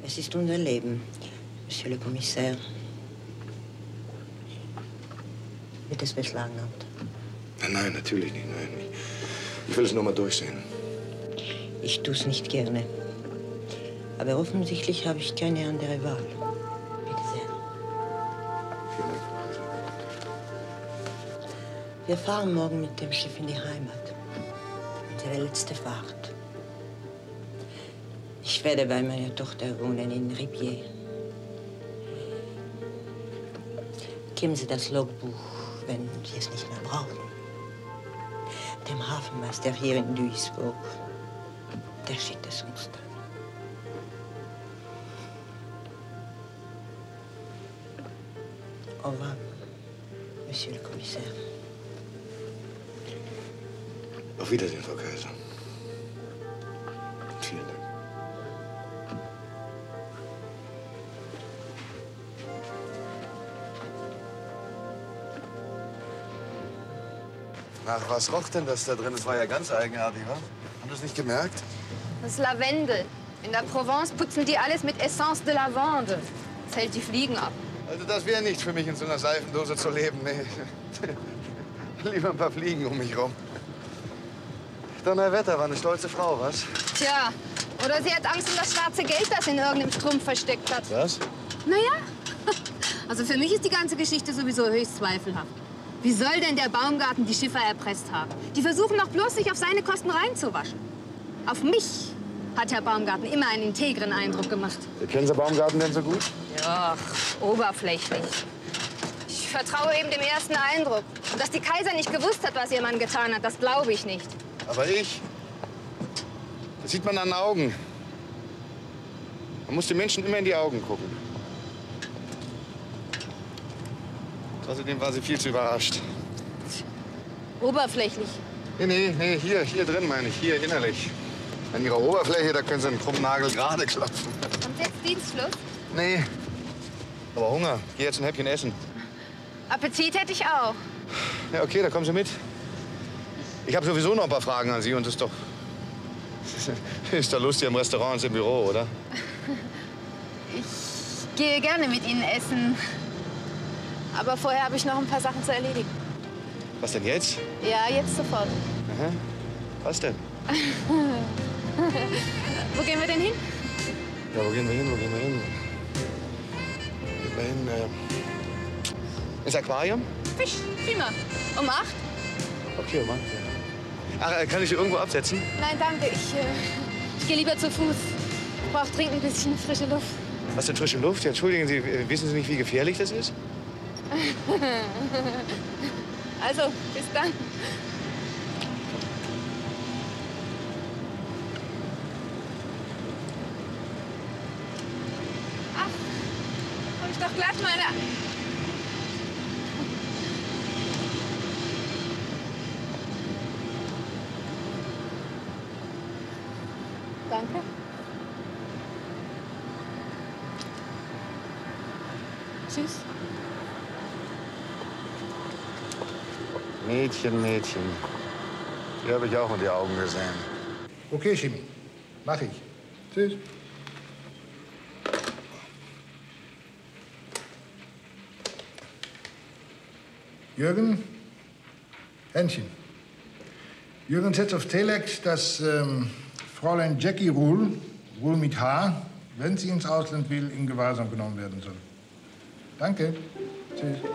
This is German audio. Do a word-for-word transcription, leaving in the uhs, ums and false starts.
Es ist unser Leben, Monsieur le Commissaire. Wird es beschlagnahmt? Nein, nein, natürlich nicht, nein. Ich, ich will es nur mal durchsehen. Ich tue es nicht gerne. Aber offensichtlich habe ich keine andere Wahl. Bitte sehr. Vielen Dank, Frau Kaiser. Wir fahren morgen mit dem Schiff in die Heimat. Unsere letzte Fahrt. Ich werde bei meiner Tochter wohnen in Ribier. Geben Sie das Logbuch, wenn Sie es nicht mehr brauchen. Dem Hafenmeister hier in Duisburg. Der schickt es uns dann. Au revoir, Monsieur le Commissaire. Auf Wiedersehen, Frau Kaiser. Vielen Dank. Nach was roch denn das da drin? Das war ja ganz eigenartig, wa? Haben Sie es nicht gemerkt? Das ist Lavendel. In der Provence putzen die alles mit Essence de Lavande. Das hält die Fliegen ab. Also das wäre nicht für mich, in so einer Seifendose zu leben, nee. Lieber ein paar Fliegen um mich rum. Donnerwetter, war eine stolze Frau, was? Tja, oder sie hat Angst um das schwarze Geld, das in irgendeinem Strumpf versteckt hat. Was? Naja, also für mich ist die ganze Geschichte sowieso höchst zweifelhaft. Wie soll denn der Baumgarten die Schiffer erpresst haben? Die versuchen doch bloß, sich auf seine Kosten reinzuwaschen. Auf mich hat Herr Baumgarten immer einen integren Eindruck gemacht. Kennen Sie Baumgarten denn so gut? Ja, oberflächlich. Ich vertraue eben dem ersten Eindruck. Und dass die Kaiser nicht gewusst hat, was ihr Mann getan hat, das glaube ich nicht. Aber ich? Das sieht man an den Augen. Man muss den Menschen immer in die Augen gucken. Außerdem war sie viel zu überrascht. Oberflächlich. Nee, nee, nee, hier, hier drin meine ich, hier innerlich. An ihrer Oberfläche, da können Sie einen krummen Nagel gerade klopfen. Kommt jetzt Dienstschluss? Nee. Aber Hunger. Geh jetzt ein Häppchen essen. Appetit hätte ich auch. Ja, okay, da kommen Sie mit. Ich habe sowieso noch ein paar Fragen an Sie und das ist doch... Ist doch lustig im Restaurant und im Büro, oder? Ich gehe gerne mit Ihnen essen. Aber vorher habe ich noch ein paar Sachen zu erledigen. Was denn jetzt? Ja, jetzt sofort. Aha. Was denn? Wo gehen wir denn hin? Ja, wo gehen wir hin, wo gehen wir hin? Gehen wir hin, äh... ins Aquarium? Fisch, prima. Um acht? Okay, um acht, ja. Ach, äh, kann ich Sie irgendwo absetzen? Nein, danke. Ich, äh, ich gehe lieber zu Fuß. Ich brauche dringend ein bisschen frische Luft. Was denn frische Luft? Ja, entschuldigen Sie, äh, wissen Sie nicht, wie gefährlich das ist? Also, bis dann. Ach, hab ich doch glatt meine... Danke. Tschüss. Mädchen, Mädchen. Die habe ich auch in die Augen gesehen. Okay, Chemie. Mach ich. Tschüss. Jürgen? Händchen. Jürgen setzt auf Telex, dass ähm, Fräulein Jackie Ruhl, Ruhl mit H, wenn sie ins Ausland will, in Gewahrsam genommen werden soll. Danke. Tschüss.